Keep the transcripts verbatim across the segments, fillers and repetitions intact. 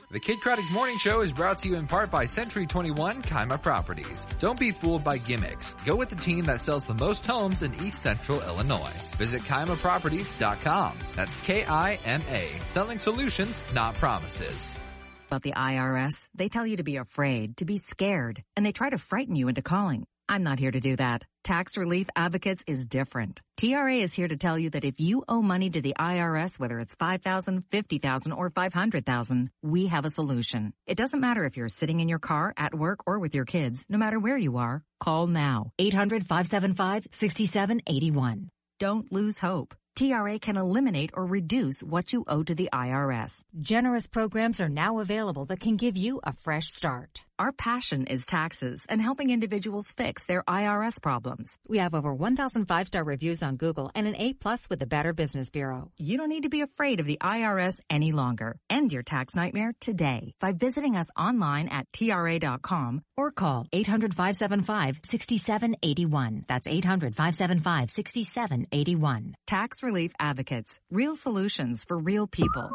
The Kid Craddock Morning Show is brought to you in part by Century twenty-one Kima Properties. Don't be fooled by gimmicks. Go with the team that sells the most homes in East Central Illinois. Visit Kima Properties dot com. That's K I M A. Selling solutions, not promises. About the I R S, they tell you to be afraid, to be scared, and they try to frighten you into calling. I'm not here to do that. Tax Relief Advocates is different. T R A is here to tell you that if you owe money to the I R S, whether it's five thousand dollars, fifty thousand dollars, or five hundred thousand dollars, we have a solution. It doesn't matter if you're sitting in your car, at work, or with your kids. No matter where you are, call now. eight hundred, five seven five, six seven eight one. Don't lose hope. T R A can eliminate or reduce what you owe to the I R S. Generous programs are now available that can give you a fresh start. Our passion is taxes and helping individuals fix their I R S problems. We have over one thousand five-star reviews on Google and an A plus with the Better Business Bureau. You don't need to be afraid of the I R S any longer. End your tax nightmare today by visiting us online at T R A dot com or call eight hundred, five seven five, six seven eight one. That's eight hundred, five seven five, six seven eight one. Tax Relief Advocates. Real solutions for real people.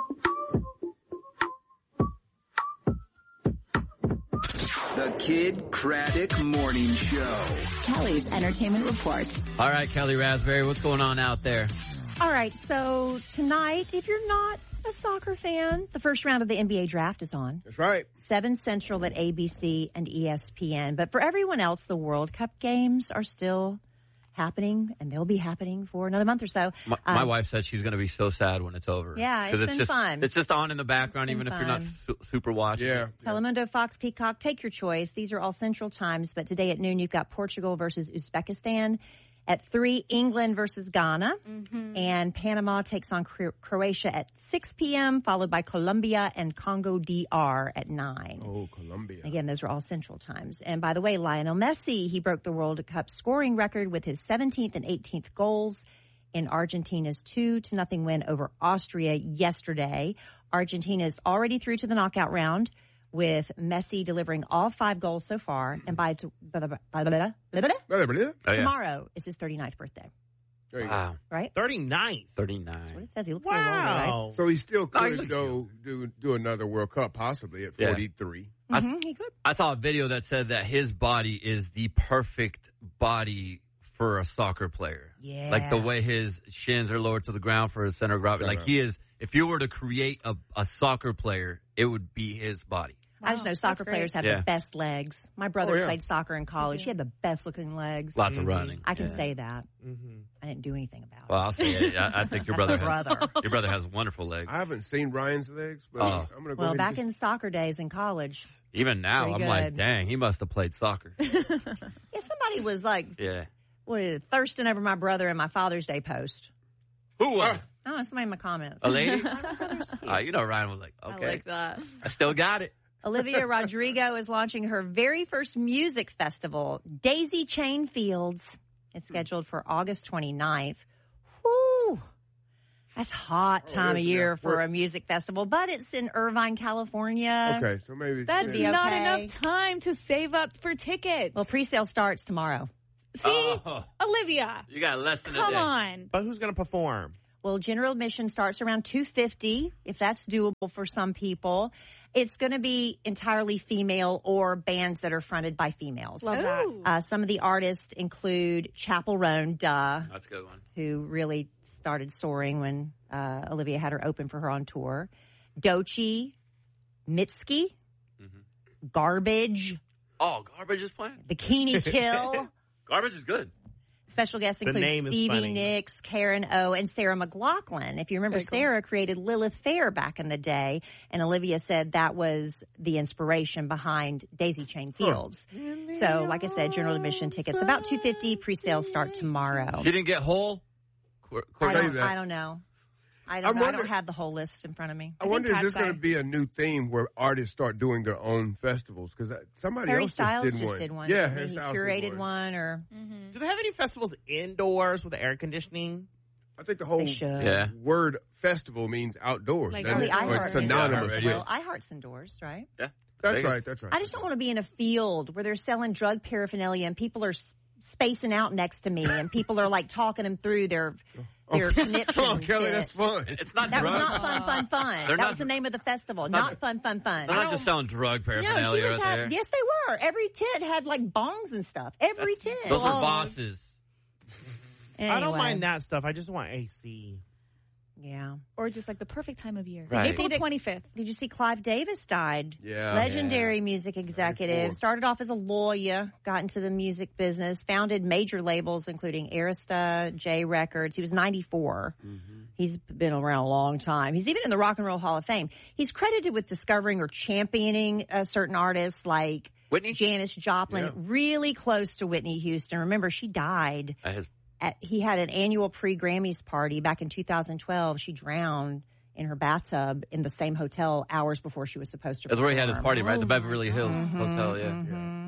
The Kid Craddock Morning Show. Kelly's Entertainment Report. All right, Kelly Raspberry, what's going on out there? All right, so tonight, if you're not a soccer fan, the first round of the N B A draft is on. That's right. seven Central at A B C and E S P N. But for everyone else, the World Cup games are still happening, and they'll be happening for another month or so. My, um, my wife said she's going to be so sad when it's over. Yeah, it's been just, fun. It's just on in the background, even fun. if you're not su- super watching. Yeah. Telemundo, Fox, Peacock, take your choice. These are all Central Times, but today at noon, you've got Portugal versus Uzbekistan. At three, England versus Ghana. Mm-hmm. And Panama takes on Cro- Croatia at six p.m., followed by Colombia and Congo D R at nine. Oh, Colombia. Again, those are all Central Times. And by the way, Lionel Messi, he broke the World Cup scoring record with his seventeenth and eighteenth goals in Argentina's two to nothing win over Austria yesterday. Argentina is already through to the knockout round, with Messi delivering all five goals so far. And by, t- blah, blah, blah, blah, blah, blah, blah, Oh, yeah. tomorrow is his thirty-ninth birthday. There you Wow. Right? thirty-ninth. thirty-nine. That's what it says. He looks a little older, right? Wow. go. So he still Oh, he could looks go do do another World Cup, possibly at Yeah. forty-three. Mm-hmm, he could. I saw a video that said that his body is the perfect body for a soccer player. Yeah. Like the way his shins are lowered to the ground for his center of gravity. Like he is, if you were to create a, a soccer player, it would be his body. I just know soccer players have Yeah. the best legs. My brother Oh, yeah. played soccer in college. He had the best looking legs. Lots of running. I can Yeah. say that. Mm-hmm. I didn't do anything about it. Well, I'll say it. I, I think your That's brother my has, brother. your brother has wonderful legs. I haven't seen Ryan's legs, but Oh. I'm going to go Well, ahead back and in soccer days in college, Even now, Pretty I'm good. like, dang, he must have played soccer. yeah, somebody was like, Yeah. what is it, thirsting over my brother in my Father's Day post. Who was it? Oh, somebody in my comments. A lady? uh, you know, Ryan was like, okay. I like that. I still got it. Olivia Rodrigo is launching her very first music festival, Daisy Chain Fields. It's scheduled for August twenty-ninth. Woo! That's hot time Oh, of yeah. year for Where- a music festival, but it's in Irvine, California. Okay, so maybe That's Be not okay. enough time to save up for tickets. Well, pre-sale starts tomorrow. See, Oh. Olivia, You got less than a come day. on. But who's going to perform? Well, general admission starts around two hundred fifty dollars, if that's doable for some people. It's going to be entirely female or bands that are fronted by females. Love that. Uh, some of the artists include Chappell Roan, duh, That's a good one. who really started soaring when uh, Olivia had her open for her on tour. Doechii, Mitski, Mm-hmm. Garbage, Oh, Garbage is playing? Bikini Kill. Garbage is good. Special guests The include name is Stevie funny. Nicks, Karen O, and Sarah McLachlan. If you remember, Very cool. Sarah created Lilith Fair back in the day, and Olivia said that was the inspiration behind Daisy Chain Fields. So, like I said, general admission tickets about two hundred fifty dollars. Pre-sales start tomorrow. She didn't get whole? Qu- I Say don't, that. I don't know. I I don't know. I wonder- don't have the whole list in front of me. I wonder, is Cat's this going Eye. to be a new theme where artists start doing their own festivals? Because somebody Harry else Styles just did just one. did one. Yeah, He Harry Styles did curated one, or Do they have any festivals indoors with air conditioning? I think the whole they should. Yeah. word festival means outdoors. Like doesn't Oh, it? the Or it's iHeart. synonymous Yeah, with. Well, iHeart's indoors, right? Yeah. That's Vegas. right. That's right. I just don't want to be in a field where they're selling drug paraphernalia and people are s- spacing out next to me and people are like talking them through their their conniption. Come on, Kelly, that's fun. It's not That was drugs. not fun, fun, fun. They're That not- was the name of the festival. not- Not fun, fun, fun. They're not just selling drug No, she paraphernalia was right had, there. yes, they were. Every tent had like bongs and stuff. Every tent. Those are Oh. bosses. I don't Anyway. mind that stuff. I just want A C. Yeah. Or just like the perfect time of year. Right. April twenty-fifth. Did you see Clive Davis died? Yeah. Legendary music executive. cool. Started off as a lawyer, got into the music business, founded major labels including Arista, J Records. He was ninety-four. Mm-hmm. He's been around a long time. He's even in the Rock and Roll Hall of Fame. He's credited with discovering or championing uh, certain artists like Whitney? Janis Joplin, Yeah. really close to Whitney Houston. Remember, she died. That is- At, he had an annual pre-Grammys party back in two thousand twelve. She drowned in her bathtub in the same hotel hours before she was supposed to That's where he had his perform. party, right? The Beverly Hills Mm-hmm, Hotel, yeah. mm-hmm.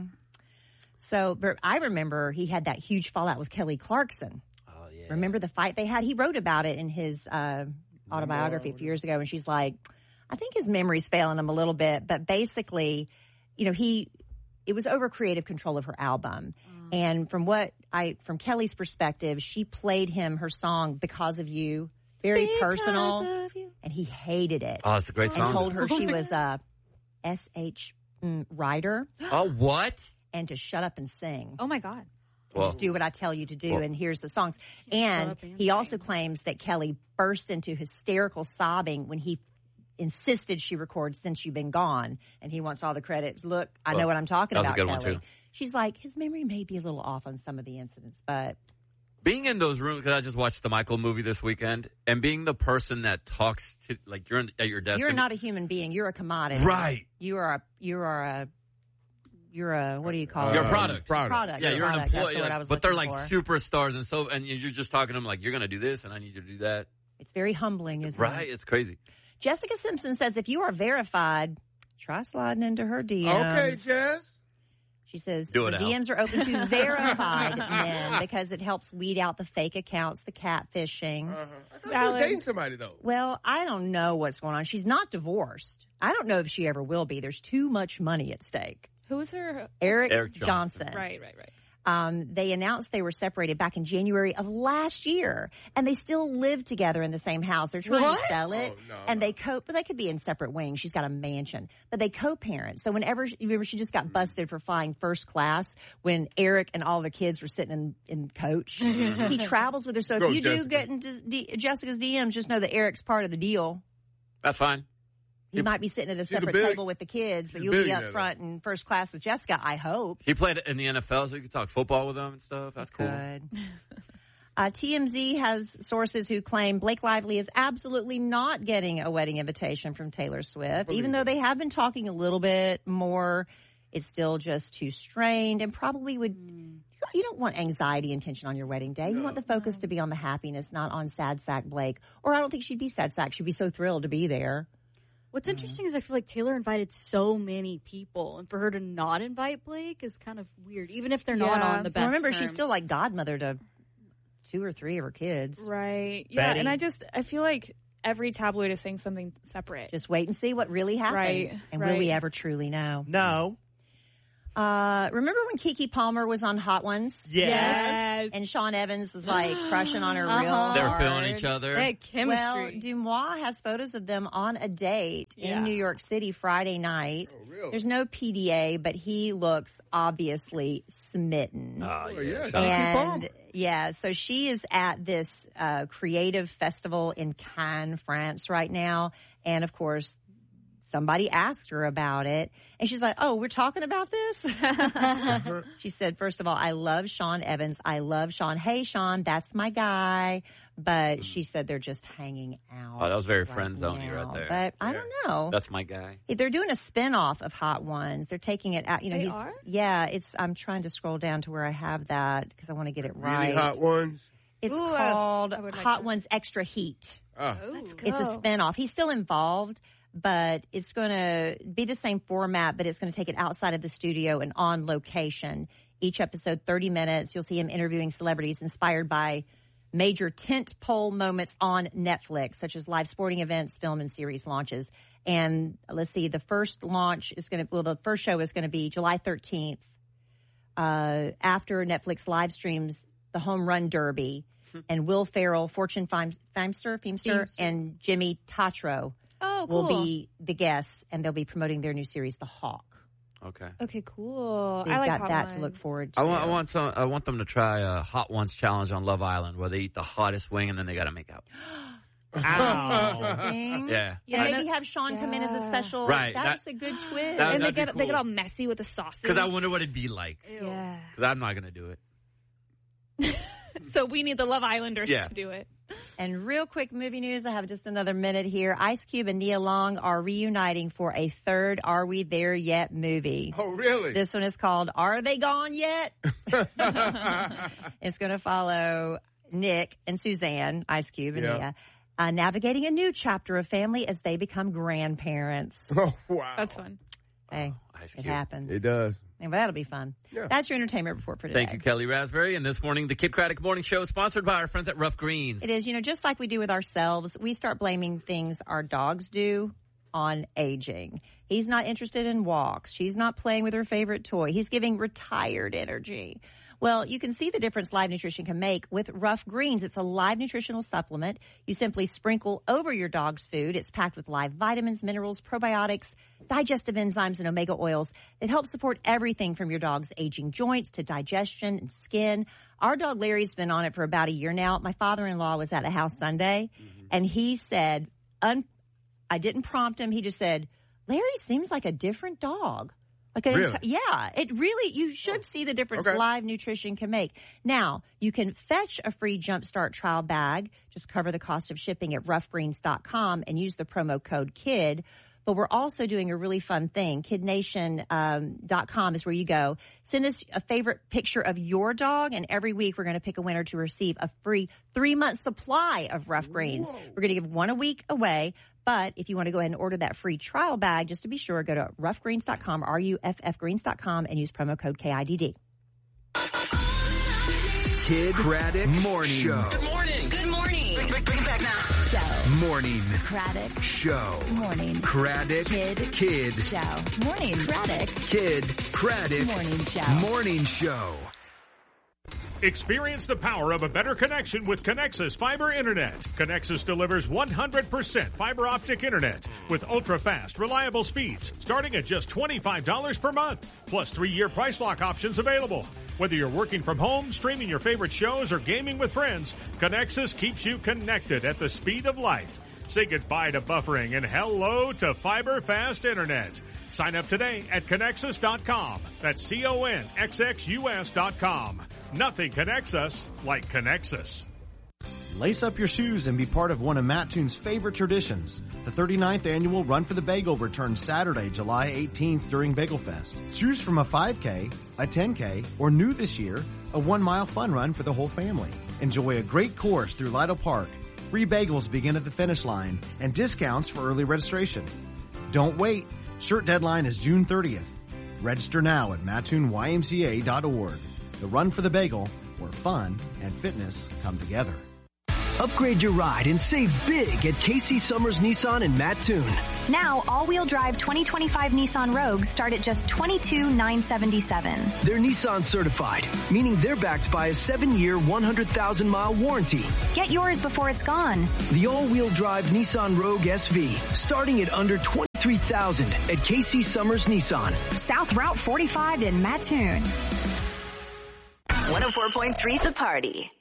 So, but I remember he had that huge fallout with Kelly Clarkson. Oh, yeah. Remember the fight they had? He wrote about it in his uh, autobiography a few years ago, and she's like, I think his memory's failing him a little bit, but basically, you know, he, it was over creative control of her album. And from what I, from Kelly's perspective, she played him her song Because of You, very Because personal, of you. and he hated it. Oh, it's a great and song. told her she was a S H mm, writer Oh, what? and to shut up and sing. Oh my God. Well, Just do what I tell you to do, well- and here's the songs. And up and he also sing. claims that Kelly burst into hysterical sobbing when he insisted she record Since You've Been Gone, and he wants all the credit. Look, I know Well, what I'm talking that was a about, good one, Kelly. too. She's like, his memory may be a little off on some of the incidents, but being in those rooms, because I just watched the Michael movie this weekend, and being the person that talks to, like, you're in, at your desk. you're and- not a human being. You're a commodity. Right. You are a, you are a, you're a, what do you call You're it? a product. Product. Product. Yeah, you're an Product. That's employee, the word like, I was but they're like looking for. superstars, and so, and you're just talking to them like, you're going to do this, and I need you to do that. It's very humbling, isn't Right? it? It's crazy. Jessica Simpson says if you are verified, try sliding into her D Ms. Okay, Jess. She says Do her it, Al. D Ms are open to verified men because it helps weed out the fake accounts, the catfishing. Uh-huh. I thought she was Valid. dating somebody, though. Well, I don't know what's going on. She's not divorced. I don't know if she ever will be. There's too much money at stake. Who was her? Eric, Eric Johnson. Johnson. Right, right, right. Um, they announced they were separated back in January of last year, and they still live together in the same house. They're trying What? to sell it, Oh, no, and no. they co. But they could be in separate wings. She's got a mansion, but they co-parent. So whenever you remember, she just got busted for flying first class when Eric and all the kids were sitting in, in coach. He travels with her. So if Go, you do Jessica. get into D- Jessica's D Ms, just know that Eric's part of the deal. That's fine. He might be sitting at a She's a separate billi- table with the kids, but she's a you'll be billionaire, up front in first class with Jessica, I hope. He played in the N F L, so you can talk football with him and stuff. That's cool. Good. Uh, T M Z has sources who claim Blake Lively is absolutely not getting a wedding invitation from Taylor Swift. Even though they have been talking a little bit more, it's still just too strained and probably would. You don't want anxiety and tension on your wedding day. You want the focus to be on the happiness, not on sad sack Blake. Or I don't think she'd be sad sack. She'd be so thrilled to be there. What's interesting is I feel like Taylor invited so many people, and for her to not invite Blake is kind of weird, even if they're not Yeah. on the best Remember, terms. she's still like godmother to two or three of her kids. Right. Yeah. Betty. And I just, I feel like every tabloid is saying something separate. Just wait and see what really happens. Right, And will we right. ever truly know? No. Uh, remember when Keke Palmer was on Hot Ones? Yes. And Sean Evans was like crushing on her real Uh-huh. They're hard. feeling each other. They had chemistry. Well, Dumois has photos of them on a date Yeah. in New York City Friday night. Oh, really? There's no P D A, but he looks obviously smitten. Oh, Oh, yeah. yeah. Sounds- And yeah, so she is at this uh, creative festival in Cannes, France right now. And of course, somebody asked her about it. And she's like, oh, we're talking about this? She said, first of all, I love Sean Evans. I love Sean. Hey, Sean, that's my guy. But she said they're just hanging out. Oh, that was very right friend-zone-y right now. there. But I don't know. That's my guy. They're doing a spin-off of Hot Ones. They're taking it out. You know, They he's, are? yeah, it's, I'm trying to scroll down to where I have that because I want to get it right. Really hot ones. It's Ooh, I- called I would like Hot that. Ones Extra Heat. Ah. Let's go. It's a spinoff. He's still involved, but it's going to be the same format, but it's going to take it outside of the studio and on location. Each episode, thirty minutes. You'll see him interviewing celebrities inspired by major tentpole moments on Netflix, such as live sporting events, film, and series launches. And let's see, the first launch is going to, well, the first show is going to be July thirteenth, uh, after Netflix live streams the Home Run Derby. and Will Ferrell, Fortune Feim- Feimster, Feimster, Feimster. and Jimmy Tatro Oh, will cool. be the guests, and they'll be promoting their new series, The Hawk. Okay. Okay, cool. They've I like got hot that ones. to look forward to. I want, I want some. I want them to try a Hot Ones challenge on Love Island, where they eat the hottest wing and then they got to make out. Ow. Interesting. Yeah. Yeah, and and maybe have Sean come in as a Yeah. special. Right, That's that- a good twist. that- And they that'd be get they get cool. all messy with the sauces. Because I wonder what it'd be like. Yeah. Because I'm not gonna do it. So we need the Love Islanders Yeah. to do it. And real quick movie news. I have just another minute here. Ice Cube and Nia Long are reuniting for a third Are We There Yet movie. Oh, really? This one is called Are They Gone Yet? It's going to follow Nick and Suzanne, Ice Cube and Yeah. Nia, uh, navigating a new chapter of family as they become grandparents. Oh, wow. That's fun. Hey, Ice it Cube. happens. It does. Yeah, but that'll be fun. Yeah. That's your entertainment report for today. Thank you, Kelly Raspberry. And this morning, the Kid Craddock Morning Show is sponsored by our friends at Rough Greens. It is, you know, just like we do with ourselves, we start blaming things our dogs do on aging. He's not interested in walks. She's not playing with her favorite toy. He's giving retired energy. Well, you can see the difference Live Nutrition can make with Rough Greens. It's a live nutritional supplement. You simply sprinkle over your dog's food. It's packed with live vitamins, minerals, probiotics, digestive enzymes, and omega oils that help support everything from your dog's aging joints to digestion and skin. Our dog Larry's been on it for about a year now. My father-in-law was at the house Sunday, and he said, un- I didn't prompt him. He just said, Larry seems like a different dog. Like an Really? enti- yeah, it really, you should see the difference Okay. Live Nutrition can make. Now, you can fetch a free Jumpstart trial bag. Just cover the cost of shipping at rough greens dot com and use the promo code KID. But we're also doing a really fun thing. kid nation dot com is where you go. Send us a favorite picture of your dog, and every week we're going to pick a winner to receive a free three-month supply of Rough Greens. We're going to give one a week away. But if you want to go ahead and order that free trial bag, just to be sure, go to rough greens dot com, R U F F greens dot com, and use promo code K I D D. Kid Craddock Morning Show. Good morning. Good morning. Bring, bring, bring it back now. Show. Morning Craddock. Show. Morning. Craddock Kid. Kid Show. Morning. Craddock. Kid Craddock Morning Show. Morning Show. Experience the power of a better connection with Connexus Fiber Internet. Connexus delivers one hundred percent fiber optic internet with ultra-fast, reliable speeds starting at just twenty-five dollars per month, plus three-year price lock options available. Whether you're working from home, streaming your favorite shows, or gaming with friends, Connexus keeps you connected at the speed of light. Say goodbye to buffering and hello to fiber fast internet. Sign up today at Connexus dot com. That's C O N X X U S dot com. Nothing connects us like Connexus. Lace up your shoes and be part of one of Mattoon's favorite traditions. The thirty-ninth annual Run for the Bagel returns Saturday, July eighteenth during Bagel Fest. Choose from a five K, a ten K, or new this year, a one mile fun run for the whole family. Enjoy a great course through Lytle Park. Free bagels begin at the finish line and discounts for early registration. Don't wait. Shirt deadline is June thirtieth. Register now at mattoon Y M C A dot org. The Run for the Bagel, where fun and fitness come together. Upgrade your ride and save big at Casey Summers Nissan in Mattoon. Now, all-wheel drive twenty twenty-five Nissan Rogues start at just twenty-two thousand nine hundred seventy-seven dollars. They're Nissan certified, meaning they're backed by a seven-year, one hundred thousand mile warranty. Get yours before it's gone. The all-wheel drive Nissan Rogue S V, starting at under twenty-three thousand dollars at Casey Summers Nissan. South Route forty-five in Mattoon. one oh four point three The Party.